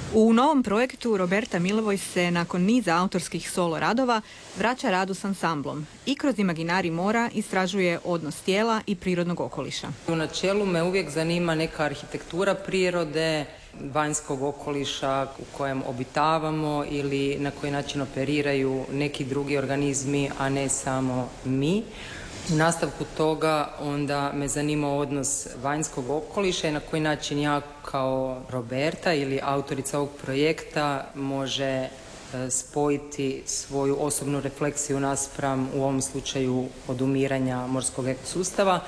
U novom projektu Roberta Milevoj se nakon niza autorskih solo radova vraća radu s ansamblom i kroz imaginari mora istražuje odnos tijela i prirodnog okoliša. U načelu me uvijek zanima neka arhitektura prirode, vanjskog okoliša u kojem obitavamo ili na koji način operiraju neki drugi organizmi, a ne samo mi. U nastavku toga onda me zanima odnos vanjskog okoliša i na koji način ja kao Roberta ili autorica ovog projekta može spojiti svoju osobnu refleksiju naspram, u ovom slučaju, odumiranja morskog ekosustava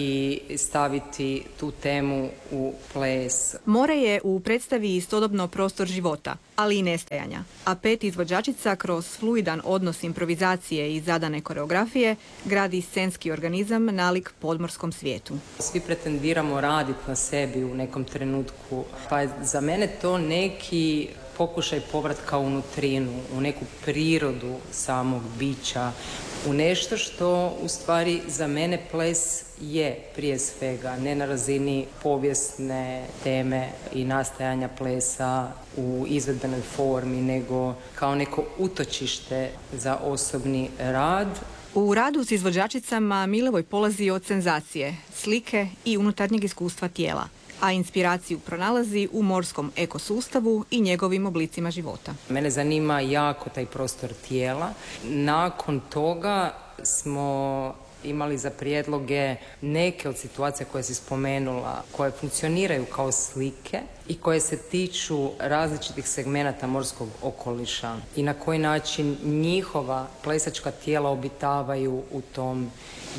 i staviti tu temu u ples. More je u predstavi istodobno prostor života, ali i nestajanja, a 5 izvođačica kroz fluidan odnos improvizacije i zadane koreografije gradi scenski organizam nalik podmorskom svijetu. Svi pretendiramo raditi na sebi u nekom trenutku, pa je za mene to neki pokušaj povratka u nutrinu, u neku prirodu samog bića, u nešto što u stvari za mene ples je prije svega, ne na razini povijesne teme i nastajanja plesa u izvedbenoj formi, nego kao neko utočište za osobni rad. U radu s izvođačicama Milevoj polazi od senzacije, slike i unutarnjeg iskustva tijela, a inspiraciju pronalazi u morskom ekosustavu i njegovim oblicima života. Mene zanima jako taj prostor tijela. Nakon toga smo imali za prijedloge neke od situacija koje si spomenula, koje funkcioniraju kao slike i koje se tiču različitih segmenata morskog okoliša i na koji način njihova plesačka tijela obitavaju u tom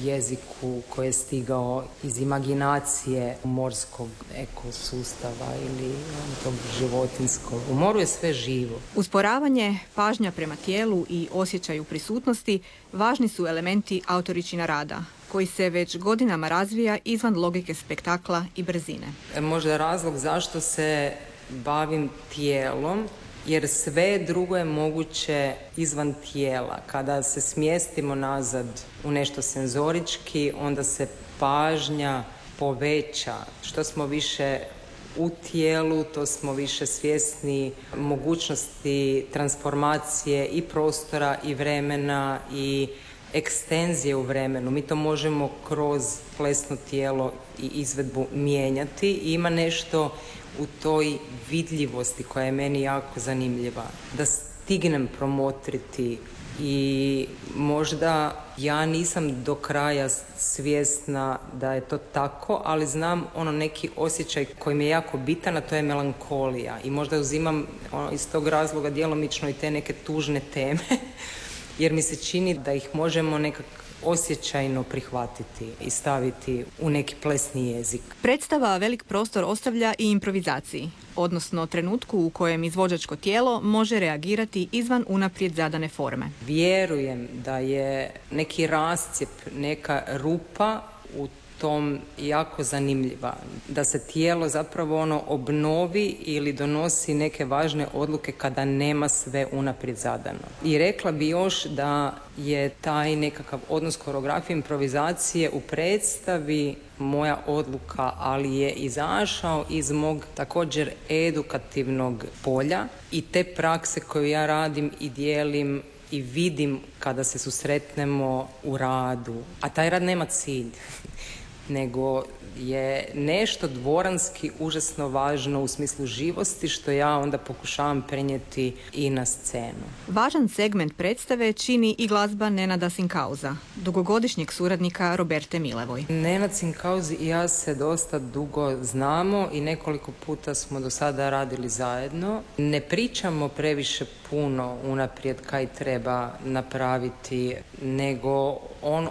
jeziku koji je stigao iz imaginacije morskog ekosustava ili tog životinskog. U moru je sve živo. Usporavanje, pažnja prema tijelu i osjećaju prisutnosti važni su elementi autoričina rada, koji se već godinama razvija izvan logike spektakla i brzine. Možda razlog zašto se bavim tijelom, jer sve drugo je moguće izvan tijela. Kada se smjestimo nazad u nešto senzorički, onda se pažnja poveća. Što smo više u tijelu, to smo više svjesni mogućnosti transformacije i prostora i vremena i ekstenzije u vremenu. Mi to možemo kroz plesno tijelo i izvedbu mijenjati i ima nešto u toj vidljivosti koja je meni jako zanimljiva. Da stignem promotriti i možda ja nisam do kraja svjesna da je to tako, ali znam neki osjećaj koji mi je jako bitan, a to je melankolija. I možda uzimam iz tog razloga djelomično i te neke tužne teme, jer mi se čini da ih možemo nekako osjećajno prihvatiti i staviti u neki plesni jezik. Predstava velik prostor ostavlja i improvizaciji, odnosno trenutku u kojem izvođačko tijelo može reagirati izvan unaprijed zadane forme. Vjerujem da je neki rascjep, neka rupa u tom jako zanimljiva. Da se tijelo zapravo obnovi ili donosi neke važne odluke kada nema sve unaprijed zadano. I rekla bi još da je taj nekakav odnos koreografije improvizacije u predstavi moja odluka, ali je izašao iz mog također edukativnog polja i te prakse koju ja radim i dijelim i vidim kada se susretnemo u radu. A taj rad nema cilj, nego je nešto dvoranski užasno važno u smislu živosti, što ja onda pokušavam prenijeti i na scenu. Važan segment predstave čini i glazba Nenada Sinkauza, dugogodišnjeg suradnika Roberte Milevoj. Nenad Sinkauz i ja se dosta dugo znamo i nekoliko puta smo do sada radili zajedno. Ne pričamo previše puno unaprijed kaj treba napraviti, nego on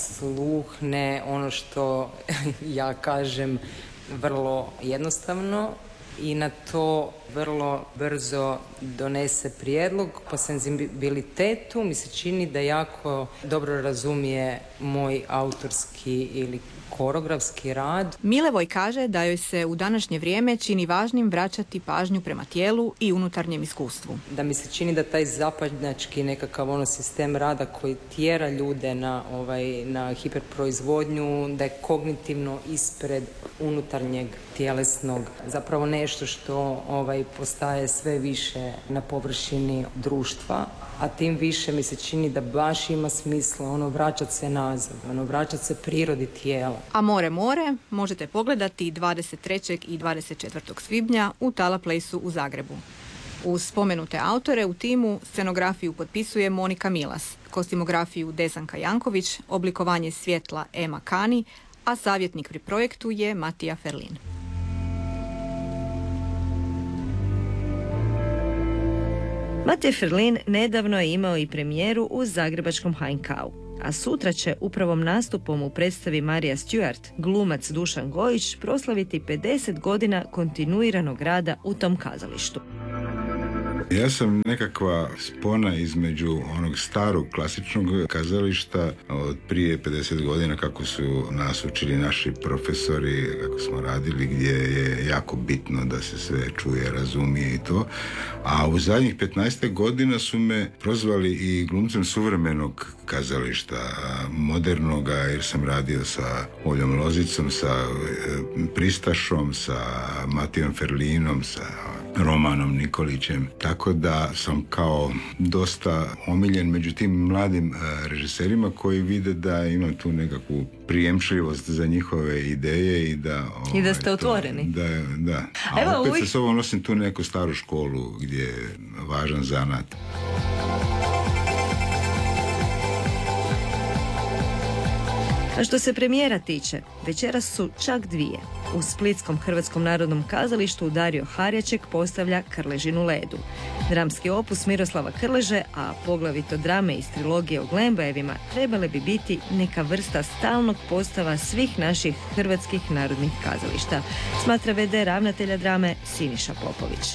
osluhne ono što ja kažem vrlo jednostavno i na to vrlo brzo donese prijedlog. Po senzibilitetu mi se čini da jako dobro razumije moj autorski ili koreografski rad. Milevoj kaže da joj se u današnje vrijeme čini važnim vraćati pažnju prema tijelu i unutarnjem iskustvu. Da mi se čini da taj zapadnjački nekakav sistem rada koji tjera ljude na hiperproizvodnju, da je kognitivno ispred unutarnjeg tjelesnog. Zapravo ne nešto što postaje sve više na površini društva, a tim više mi se čini da baš ima smisla vraćati se nazad, vraćati se prirodi tijela. A More možete pogledati 23. i 24. svibnja u Tala Placeu u Zagrebu. Uz spomenute autore u timu scenografiju potpisuje Monika Milas, kostimografiju Desanka Janković, oblikovanje svjetla Ema Kani, a savjetnik pri projektu je Matija Ferlin. Matija Ferlin nedavno je imao i premijeru u zagrebačkom HNK-u, a sutra će upravom nastupom u predstavi Marija Stewart glumac Dušan Gojić proslaviti 50 godina kontinuiranog rada u tom kazalištu. Ja sam nekakva spona između onog starog klasičnog kazališta od prije 50 godina kako su nas učili naši profesori, kako smo radili, gdje je jako bitno da se sve čuje, razumije i to. A u zadnjih 15 godina su me prozvali i glumcem suvremenog kazališta, modernoga, jer sam radio sa Oljom Lozicom, sa Pristašom, sa Matijom Ferlinom, sa Romanom Nikolićem. Tako da sam kao dosta omiljen među tim mladim režiserima koji vide da imam tu nekakvu prijemčljivost za njihove ideje i da ste otvoreni. Da. A opet sa sobom nosim tu neku staru školu gdje je važan zanat. A što se premijera tiče, večeras su čak dvije. U Splitskom Hrvatskom narodnom kazalištu Dario Harjaček postavlja Krležinu Ledu. Dramski opus Miroslava Krleže, a poglavito drame iz trilogije o Glembajevima, trebale bi biti neka vrsta stalnog postava svih naših hrvatskih narodnih kazališta, smatra v.d. ravnatelja drame Siniša Popović.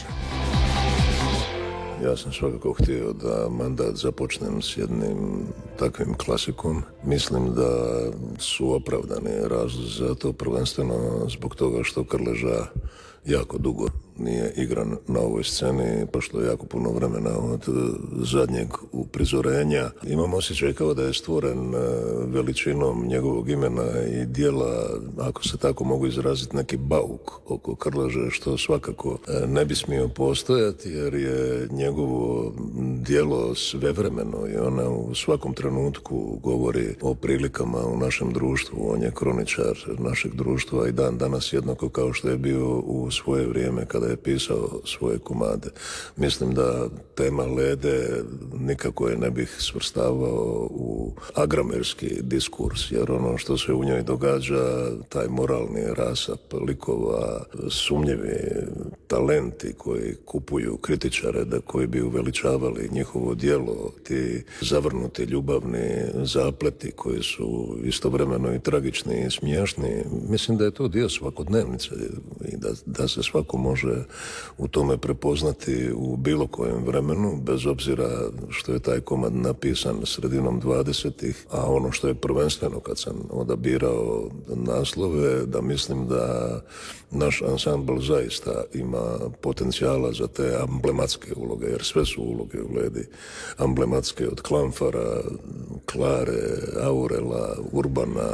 Ja sam svakako htio da mandat započnem s jednim takvim klasikom. Mislim da su opravdani razlozi za to, prvenstveno zbog toga što Krleža jako dugo nije igran na ovoj sceni, prošlo je jako puno vremena od zadnjeg uprizorenja. Imam osjećaj kao da je stvoren veličinom njegovog imena i djela, ako se tako mogu izraziti, neki bauk oko Krleže, što svakako ne bi smio postojati, jer je njegovo djelo svevremeno i ona u svakom trenutku govori o prilikama u našem društvu. On je kroničar našeg društva i dan danas jednako kao što je bio u svoje vrijeme kada je pisao svoje komade. Mislim da tema Lede nikako je ne bih svrstavao u agramerski diskurs, jer ono što se u njoj događa, taj moralni rasap likova, sumnjivi talenti koji kupuju kritičare da koji bi uveličavali njihovo djelo, ti zavrnuti ljubavni zapleti koji su istovremeno i tragični i smiješni. Mislim da je to dio svakodnevnice i da se svako može u tome prepoznati u bilo kojem vremenu, bez obzira što je taj komad napisan sredinom 20-ih, a ono što je prvenstveno kad sam odabirao naslove, da mislim da naš ansambl zaista ima potencijala za te amblematske uloge, jer sve su uloge u Ledi amblematske, od Klamfara, Klare, Aurela, Urbana,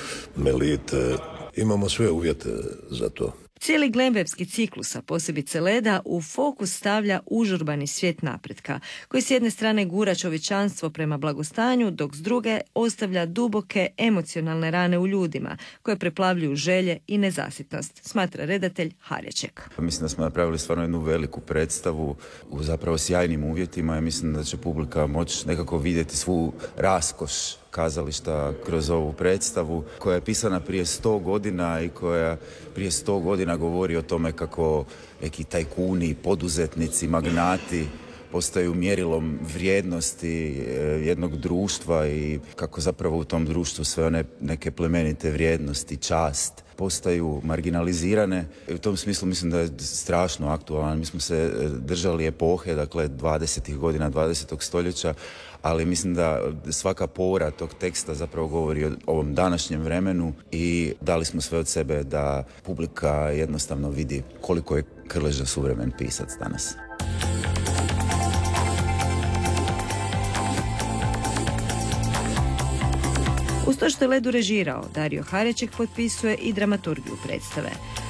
Melite. Imamo sve uvjete za to. Cijeli Glembajevski ciklus, a posebice Leda, u fokus stavlja užurbani svijet napretka, koji s jedne strane gura čovječanstvo prema blagostanju, dok s druge ostavlja duboke emocionalne rane u ljudima, koje preplavljuju želje i nezasitnost, smatra redatelj Harjaček. Mislim da smo napravili stvarno jednu veliku predstavu u zapravo sjajnim uvjetima i mislim da će publika moći nekako vidjeti svu raskoš kazališta kroz ovu predstavu koja je pisana prije 100 godina i koja prije 100 godina govori o tome kako neki tajkuni, poduzetnici, magnati postaju mjerilom vrijednosti jednog društva i kako zapravo u tom društvu sve one neke plemenite vrijednosti, čast postaju marginalizirane. I u tom smislu mislim da je strašno aktualan. Mi smo se držali epohe, dakle 20. godina 20. stoljeća, ali mislim da svaka pora tog teksta zapravo govori o ovom današnjem vremenu i dali smo sve od sebe da publika jednostavno vidi koliko je Krleža suvremen pisac danas. Uz to što je Ledu režirao, Dario Harjaček potpisuje i dramaturgiju predstave.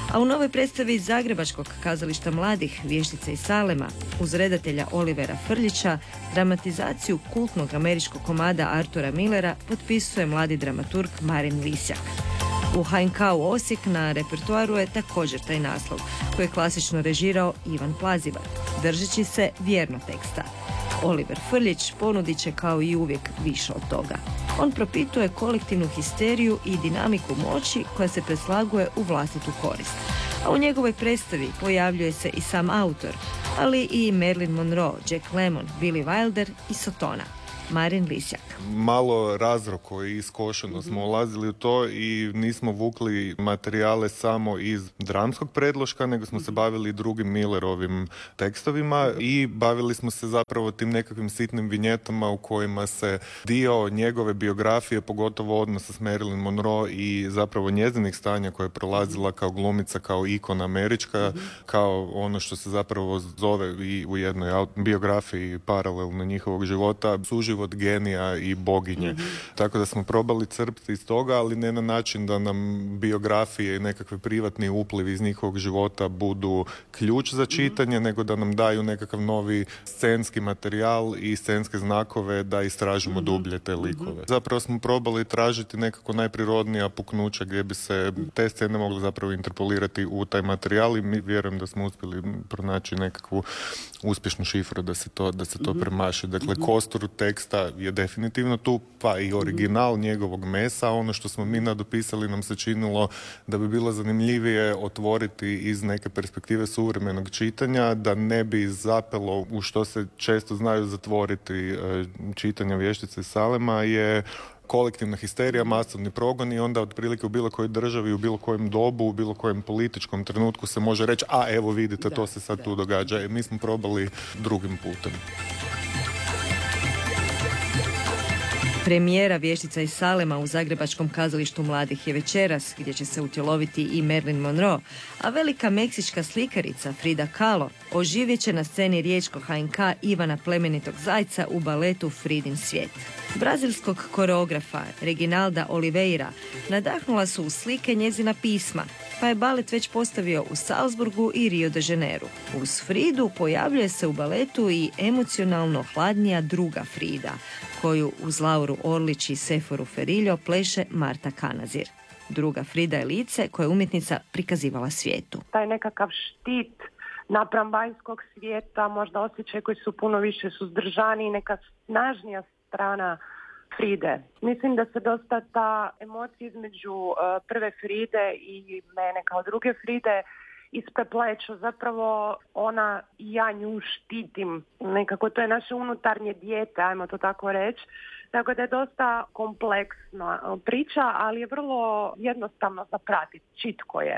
A u novoj predstavi Zagrebačkog kazališta mladih Vještica iz Salema uz redatelja Olivera Frljića dramatizaciju kultnog američkog komada Artura Millera potpisuje mladi dramaturg Marin Lisjak. U HNK u Osijek na repertoaru je također taj naslov, koji je klasično režirao Ivan Plazivar, držeći se vjerno teksta. Oliver Frljić ponudit će kao i uvijek više od toga. On propituje kolektivnu histeriju i dinamiku moći koja se preslaguje u vlastitu korist. A u njegovoj predstavi pojavljuje se i sam autor, ali i Marilyn Monroe, Jack Lemmon, Billy Wilder i Sotona. Marin Lisjak. Malo razroko i iskošeno smo ulazili u to i nismo vukli materijale samo iz dramskog predloška, nego smo se bavili drugim Millerovim tekstovima i bavili smo se zapravo tim nekakvim sitnim vinjetama u kojima se dio njegove biografije, pogotovo odnosa s Marilyn Monroe i zapravo njezinih stanja koje je prolazila kao glumica, kao ikona američka, kao ono što se zapravo zove i u jednoj biografiji paralelno njihovog života, suživot genija i boginje. Tako da smo probali crpiti iz toga, ali ne na način da nam biografije i nekakve privatni uplivi iz njihovog života budu ključ za čitanje, nego da nam daju nekakav novi scenski materijal i scenske znakove da istražimo dublje te likove. Zapravo smo probali tražiti nekako najprirodnija puknuća gdje bi se te scene mogle zapravo interpolirati u taj materijal i mi vjerujem da smo uspjeli pronaći nekakvu uspješnu šifru da se to premaši. Dakle, kostur teksta je definitivno tu, pa i original njegovog mesa. Ono što smo mi nadopisali nam se činilo da bi bilo zanimljivije otvoriti iz neke perspektive suvremenog čitanja, da ne bi zapelo u što se često znaju zatvoriti čitanja Vještice iz Salema je kolektivna histerija, masovni progon i onda otprilike u bilo kojoj državi, u bilo kojem dobu, u bilo kojem političkom trenutku se može reći, a evo vidite, to se sad tu događa. Mi smo probali drugim putem. Premijera Vještica iz Salema u Zagrebačkom kazalištu mladih je večeras, gdje će se utjeloviti i Marilyn Monroe, a velika meksička slikarica Frida Kahlo oživjet će na sceni riječkog HNK Ivana Plemenitog Zajca u baletu Fridin svijet. Brazilskog koreografa Reginalda Oliveira nadahnula su u slike njezina pisma, pa je balet već postavio u Salzburgu i Rio de Janeiru. Uz Fridu pojavljuje se u baletu i emocionalno hladnija druga Frida, koju uz Lauru Orlić i Seforu Feriljo pleše Marta Kanazir. Druga Frida je lice koje je umjetnica prikazivala svijetu. Taj nekakav štit napram vanjskog svijeta, možda osjećaj koji su puno više suzdržani, neka snažnija strana Fride. Mislim da se dosta ta emocija između prve Fride i mene kao druge Fride isprepleću. Zapravo ona i ja nju štitim. Nekako to je naše unutarnje dijete, ajmo to tako reći. Tako da je dosta kompleksna priča, ali je vrlo jednostavno za pratiti. Čitko je.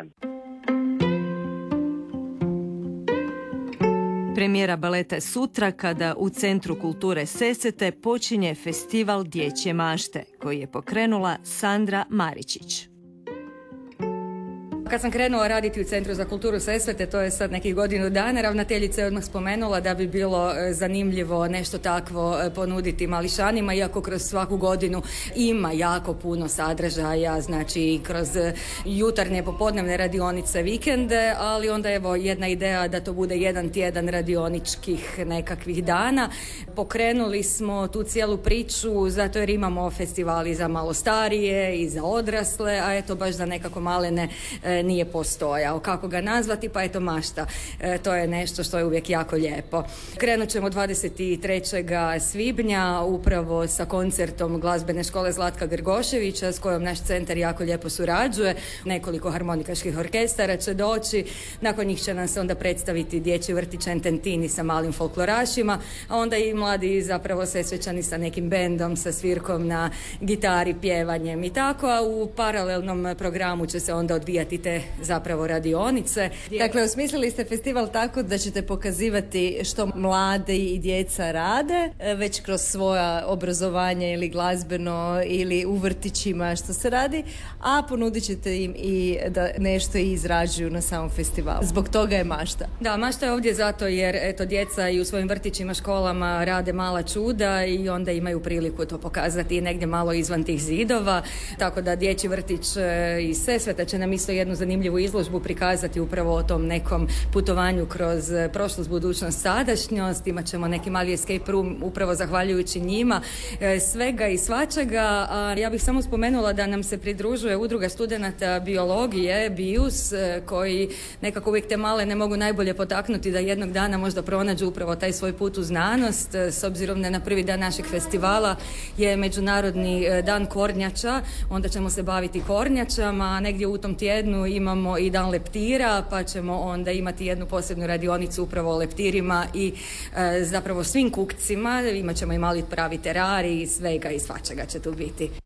Premijera baleta je sutra kada u Centru kulture Sesvete počinje festival Dječje mašte koji je pokrenula Sandra Maričić. Kad sam krenula raditi u Centru za kulturu Sesvete, to je sad nekih godinu dana, ravnateljica je odmah spomenula da bi bilo zanimljivo nešto takvo ponuditi mališanima, iako kroz svaku godinu ima jako puno sadržaja, znači kroz jutarnje, popodnevne radionice, vikende, ali onda evo jedna ideja da to bude jedan tjedan radioničkih nekakvih dana. Pokrenuli smo tu cijelu priču zato jer imamo festivali za malo starije i za odrasle, a eto baš za nekako malene nije postojao. Kako ga nazvati? Pa eto mašta. To je nešto što je uvijek jako lijepo. Krenut ćemo 23. svibnja upravo sa koncertom glazbene škole Zlatka Grgoševića s kojom naš centar jako lijepo surađuje. Nekoliko harmonikaških orkestara će doći. Nakon njih će nam se onda predstaviti dječji vrtić Ententini sa malim folklorašima, a onda i mladi zapravo sesvećani sa nekim bendom, sa svirkom na gitari, pjevanjem i tako, a u paralelnom programu će se onda odvijati te zapravo radionice. Dakle, osmislili ste festival tako da ćete pokazivati što mlade i djeca rade, već kroz svoja obrazovanja ili glazbeno ili u vrtićima što se radi, a ponudit ćete im i da nešto izrađuju na samom festivalu. Zbog toga je mašta. Da, mašta je ovdje zato jer eto djeca i u svojim vrtićima, školama rade mala čuda i onda imaju priliku to pokazati negdje malo izvan tih zidova, tako da dječji vrtić iz Sesveta će nam isto jednu zanimljivu izložbu prikazati upravo o tom nekom putovanju kroz prošlost, budućnost, sadašnjost. Imat ćemo neki mali escape room upravo zahvaljujući njima, svega i svačega. A ja bih samo spomenula da nam se pridružuje udruga studenata biologije, BIUS, koji nekako uvijek te male ne mogu najbolje potaknuti da jednog dana možda pronađu upravo taj svoj put u znanost. S obzirom da na prvi dan našeg festivala je Međunarodni dan kornjača, onda ćemo se baviti kornjačama, negdje u tom tjednu imamo i dan leptira, pa ćemo onda imati jednu posebnu radionicu upravo o leptirima i zapravo svim kukcima, imat ćemo i mali pravi terarij, svega i svačega će tu biti.